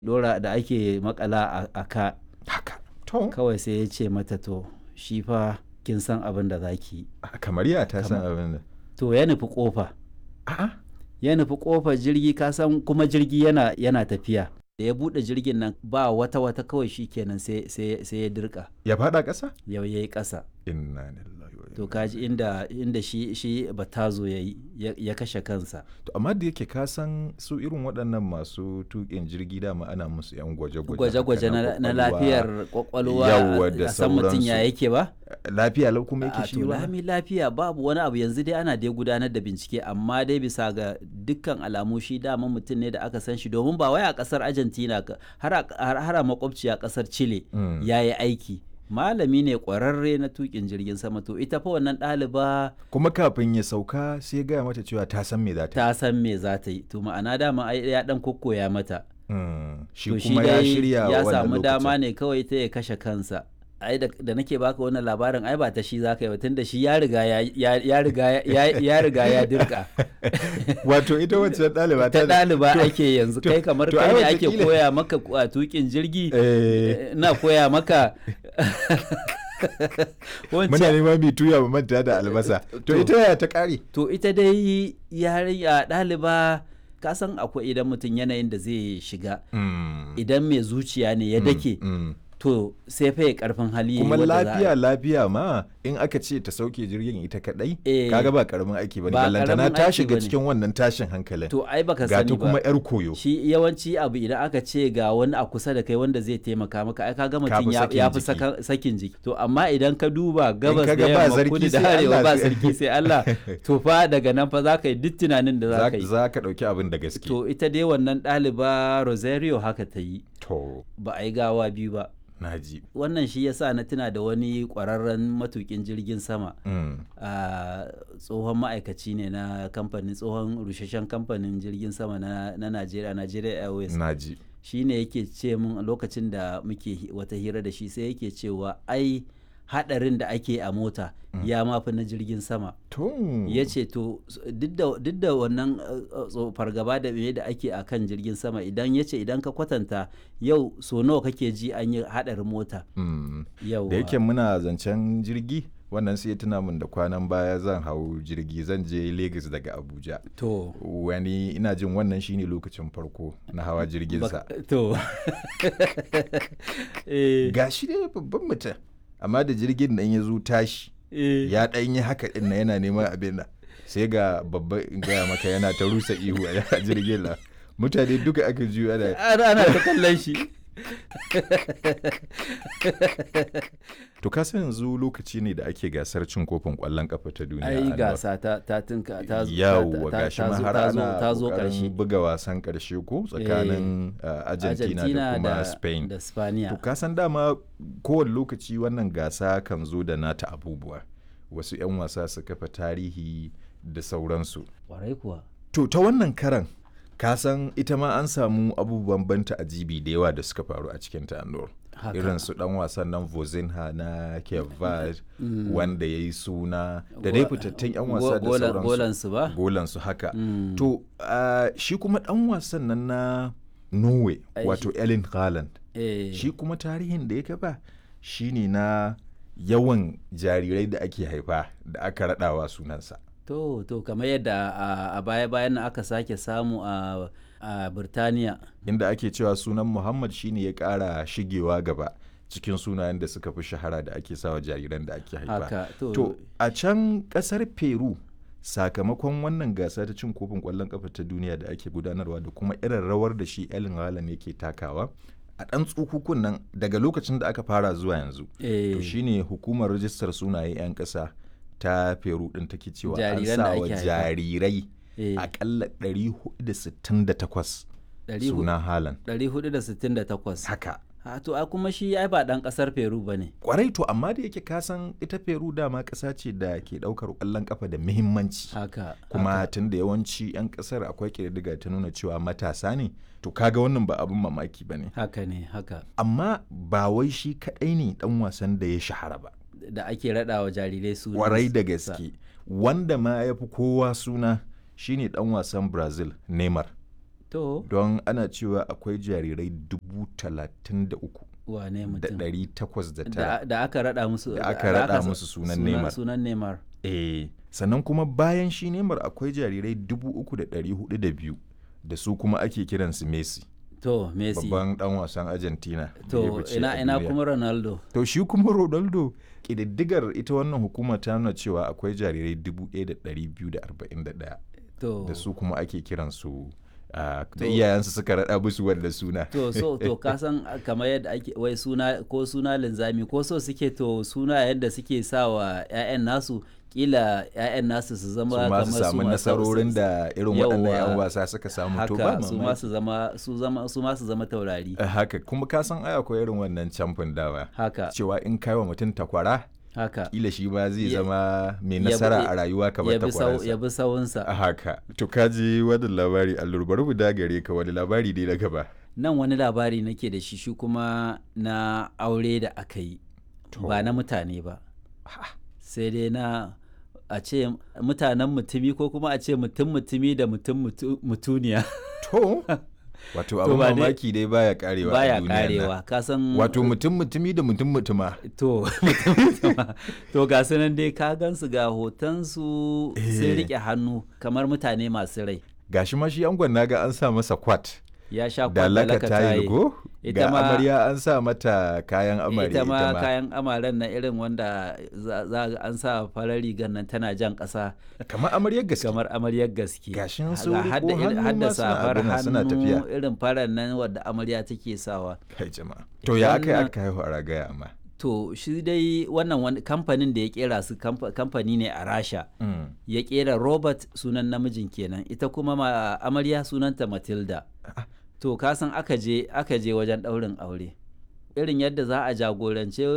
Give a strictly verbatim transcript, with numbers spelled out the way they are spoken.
dora da ake makala a ka haka to kawai sai ya ce mata to shi fa kin san abin da zaki kamar ya ta san abin da to ya nufi kofa a'a ya nufi kofar jirgi ka san kuma jirgi yana yana tafiya da ya bude jirgin nan ba wata wata kawai shi kenan sai sai sai ya dirka ya fada ƙasa yau yayi ƙasa inna lillahi wa to kaji inda inda shi shi batazo yayi ya kashe kansa to amma da yake ka san su irin waɗannan masu tuƙin jirgi dama ana musu yan gwaje-gwaje gwaje-gwaje na, na lafiyar kwakwalwa a san mutum ya yake ba lafiya lau kuma yake a shi to ba lami lafiya babu wani abu yanzu dai ana dai gudanar da bincike amma dai bisa ga dukkan alamu shi dama mutum ne da aka san shi domin ba wai a kasar Argentina har a har a makwabci a kasar Chile Mm. yayi aiki malami ne kwararre na tukin jirgin sama to ita fa wannan ɗaliba kuma kafin ya sauka sai ya gaya mata cewa ta san me za ta yi ta san me za ta yi to ma'ana dama ai ya dan kokkoya mata Mm. shi to shi kuma ya dai shirya ya wannan samu dama lokacin. ne kawai ta ya kashe kansa ai da, da nake baka wannan labarin ai ba ta shi zaka yi ba tunda shi ya riga ya ya, ya riga ya, ya riga ya dirka wato ita wacce ɗaliba ta da- ɗaliba to- ake yanzu to- kai kamar to kai ai ne ake wataƙila- koya maka a tukin jirgi Eh, na koya maka muna wancan neman bi tuya mu manta da albasa to ita yaya ta kare to ita dai yarinya ɗaliba ka san akwai idan mutum yanayin da zai shiga Mm. idan mai zuciya ne ya dake Mm. to sai fa ya karfin hali kuma wanda za a- lafiya lafiya ma in aka ce ta sauke jirgin ita kadai Eh, kaga ba karamin aiki bane ba ballantana karamin ta aiki shiga bane. cikin wannan tashin hankalin to ai baka ga sani ta kuma ba yar koyo shi yawanci abu idan aka ce ga wani a kusa da kai wanda zai taimaka maka ai kaga mutum fi ya sakin ya fi jiki. saka- sakin jiki to amma idan ka duba gabas da kaga ba yamma sarki kudu da sai arewa Allah ba sai- sarki sai Allah to fa daga nan fa za ka yi duk tunanin da za za ka yi za ka dauki abin da gaske to ita dai wannan ɗaliba Rosario haka ta yi to ba a yi gawa biyu ba naji wannan shi yasa na tuna da wani ƙwararren matukin jirgin sama mm. a tsohon ma'aikaci ne na kamfanin tsohon rusheshen kamfanin jirgin sama na na Najeriya Nigeria Airways naji shi ne yake ce mun a lokacin da muke hi- wata hira da shi sai yake cewa ai hadarin da ake a mota ya mafi na jirgin sama to ya ce to s- duk da- duk da wannan uh, uh, tso- fargaba da me da ake a kan jirgin sama idan ya ce idan ka kwatanta yau so nawa kake ji an yi hadarin mota mm. yau da yake muna zancen jirgi wannan sai ya tuna min da kwanan baya zan hau jirgi zan je Lagos daga Abuja to wani ina jin wannan shine lokacin farko na hawa jirginsa bak- to eh, ga shi dai babban mutum amma da jirgin nan ya zo tashi eh. ya ɗan yi haka ɗin na yana neman abin nan sai ga babba in gaya maka yana ta rusa ihu a jirgin nan mutane duka aka juyo ana ana ana ta kallon shi to ka san yanzu lokaci ne da ake gasar cin kofin ƙwallon ƙafa ta duniya ai Anwar. gasa ta ta tinka ta zo yawwa ta- gashi ta ma zo- har ta zo- ana ta zo ƙoƙarin karshe buga wasan ƙarshe ko tsakanin uh, Argentina, da kuma Spain da to Spaniya ka san dama kowane lokaci wannan gasa kan zo da nata abubuwa wasu 'yan wasa su kafa tarihi da sauransu kwarai kuwa to ta wannan karan ka san ita ma an samu abubuwan banta ajibi da yawa da suka faru a cikin ta Anwar. haka irin su dan wasan nan Vozinha na Kevad wanda ya yi suna da dai fitattun 'yan wasa da Golan- sauransu golansu ba golansu haka Mm. to uh, shi kuma dan wasan nan na Norway Ai, wato Erling Haaland eh, shi kuma tarihin da ya kafa shine na yawan jarirai da ake haifa da aka raɗawa sunansa to to kamar yadda a- a baya bayan nan aka sake samu a a Birtaniya inda ake cewa sunan Muhammad shine ya ƙara shigewa gaba cikin sunayen da suka fi shahara da ake sawa jariran da ake haifa haka to, to a can ƙasar Peru sakamakon wannan gasa ta cin kofin ƙwallon ƙafa ta duniya da ake gudanarwa da kuma irin rawar da shi Erling Haaland yake takawa a ɗan tsukukun nan daga lokacin da aka fara zuwa yanzu eh, to shine hukumar rajistar sunaye 'yan ƙasa ta Peru ɗin take cewa an Jariran da sa wa ake haifa. jarirai eh, akalla ɗari hudu da sittin da takwas ɗari hu- suna Haaland ɗari hudu da sittin da takwas haka ha to a kuma shi ai ba ɗan ƙasar Peru ba ne kwarai to amma da yake kasan ita Peru dama ƙasa ce da ke ɗaukar ƙwallon ƙafa da muhimmanci haka kuma haka. tun da yawanci 'yan ƙasar akwai ƙididdiga ta nuna cewa matasa ne to kaga wannan ba abin mamaki ba ne haka ne haka amma ba wai shi kaɗai ne ɗan wasan da ya shahara ba da ake raɗawa jarirai su kwarai da gaske wanda ma ya fi kowa suna shine ɗan wasan Brazil Neymar To. Don ana cewa akwai jarirai dubu talatin da uku wane da mutum ɗari takwas da da, tara da aka rada musu da aka rada musu sunan Neymar. sunan Neymar. Eh, sannan kuma bayan shi Neymar akwai jarirai dubu uku da ɗari hudu da biyu da su kuma ake kiransu Messi. To Messi. Babban dan wasan Argentina. To ina ina kuma Ronaldo. To shi kuma Ronaldo ƙididdigar ita wannan hukuma ta nuna cewa akwai jarirai dubu ɗaya da ɗari biyu da arba'in da ɗaya. To. Da su kuma ake kiransu Uh, da iyayensu suka raɗa musu wanda suna. To so to ka san kamar yadda ake wai suna ko suna linzami ko so suke to suna yadda suke sawa ƴaƴan nasu kila ƴaƴan nasu su zama kamar su samu nasarorin da irin waɗannan ƴan wasa suka samu to ba su ma su zama su zama su ma su zama taurari. Uh, haka kuma ka san ai akwai irin wannan camfin dawa. Haka. Cewa in kai wa mutum takwara haka kila shi ba zai zama mai nasara a rayuwa kamar takwaransa. Ya bi sawunsa. Haka. To kaji wani labari allur bari mu dagare ka wani labari dai na gaba. Nan wani labari nake da shi shi kuma na aure da aka yi ba na mutane ba. Sai dai na a ce mutanen mutumi ko kuma a ce mutum mutumi da mutum mutuniya. To wato abin mamaki dai baya karewa baya karewa ka san wato mutum mutumi da mutum mutuma to mutum mutuma to ga sunan dai ka gansu ga hotonsu sun rike hannu kamar mutane masu rai. Gashi ma shi angon naga an sa masa kwat ya sha da laka tayi go ga amarya an sa mata kayan amare ita ma kayan amaren na irin wanda za an sa farar rigar nan tana jan ƙasa kamar amaryar gaske kamar amaryar gaske gashin sauri ko hannu safar suna tafiya irin farar nan wadda amarya take sawa. Kai jama'a to ya aka yi aka haihu a ragaya amma to shi dai wannan wani kamfanin da ya kera su kamfani ne a Rasha ya kera Robert sunan namijin kenan ita kuma amarya sunanta Matilda. To kasan aka je aka je wajen ɗaurin aure irin yadda za a jagorance